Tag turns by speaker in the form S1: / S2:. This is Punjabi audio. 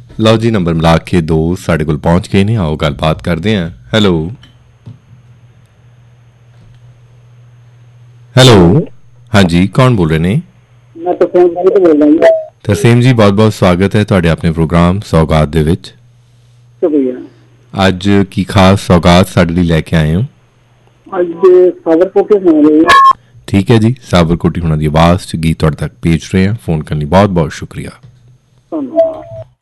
S1: ਲਓ ਜੀ, ਨੰਬਰ ਮਿਲਾ ਕੇ 2 ਸਾਡੇ ਕੋਲ ਪਹੁੰਚ ਗਏ ਨੇ। ਆਓ ਗੱਲਬਾਤ ਕਰਦੇ ਹਾਂ। ਹੈਲੋ ਹੈਲੋ, ਹਾਂਜੀ ਕੌਣ ਬੋਲ ਰਹੇ ਨੇ?
S2: ਮੈਂ ਤਰਸੇਮ ਸਿੰਘ ਤੋਂ ਬੋਲ ਰਿਹਾ ਜੀ।
S1: ਤਰਸੇਮ ਜੀ, ਬਹੁਤ ਬਹੁਤ ਸਵਾਗਤ ਹੈ ਤੁਹਾਡੇ ਆਪਣੇ ਪ੍ਰੋਗਰਾਮ ਸੌਗਾਤ ਦੇ ਵਿੱਚ।
S2: ਸ਼ੁਕਰੀਆ।
S1: ਅੱਜ ਕੀ ਖਾਸ ਸੌਗਾਤ ਸਾਡੇ ਲਈ ਲੈ ਕੇ ਆਏ ਹੋ?
S2: ਅੱਜ ਸਾਬਰਕੋਟੇ ਸੁਣਾ ਰਹੇ
S1: ਠੀਕ ਹੈ ਜੀ, ਸਾਬਰਕੋਟੀ ਹੁਣਾਂ ਦੀ ਆਵਾਜ਼ 'ਚ ਗੀਤ ਤੁਹਾਡੇ ਤੱਕ ਭੇਜ ਰਹੇ ਹਾਂ। ਫੋਨ ਕਰਨ ਲਈ ਬਹੁਤ ਬਹੁਤ ਸ਼ੁਕਰੀਆ।
S2: ਧੰਨਵਾਦ।